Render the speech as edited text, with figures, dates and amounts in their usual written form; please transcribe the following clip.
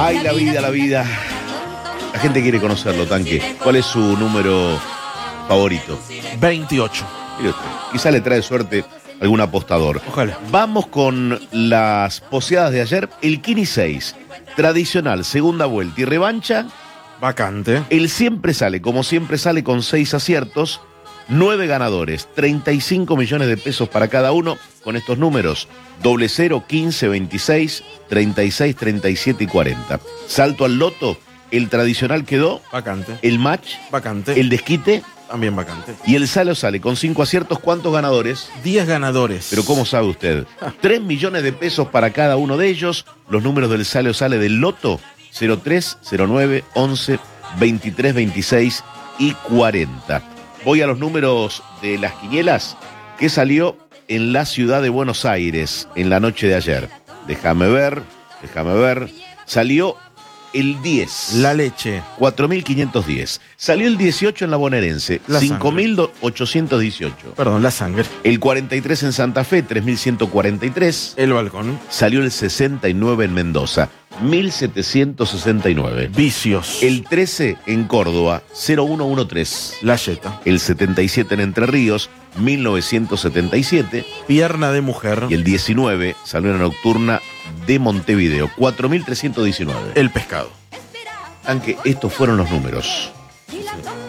Ay, la vida, la vida. La gente quiere conocerlo, Tanque. ¿Cuál es su número favorito? 28. Mire usted, quizá le trae suerte algún apostador. Ojalá. Vamos con las poseadas de ayer. El Kini 6, tradicional, segunda vuelta y revancha. Vacante. El siempre sale, como siempre sale, con 6 aciertos, 9 ganadores, 35 millones de pesos para cada uno, con estos números: 00, 15, 26, 36, 37 y 40. Salto al loto, el tradicional quedó, Vacante. el match, Vacante. el desquite También vacante. y el sale o sale, con 5 aciertos. ¿Cuántos ganadores? 10 ganadores. Pero ¿cómo sabe usted? 3 millones de pesos para cada uno de ellos. Los números del sale o sale del loto: 03, 09, 11, 23, 26 y 40. Voy a los números de las quinielas que salió en la ciudad de Buenos Aires en la noche de ayer. Déjame ver. Salió el 10. La leche. 4.510. Salió el 18 en la bonaerense. La 5.818. Perdón, la sangre. El 43 en Santa Fe, 3.143. El balcón. Salió el 69 en Mendoza, 1.769. Vicios. El 13 en Córdoba, 0113. La yeta. El 77 en Entre Ríos, 1977. Pierna de mujer. Y el 19 salió en la nocturna de Montevideo, 4.319. El pescado. Aunque estos fueron los números.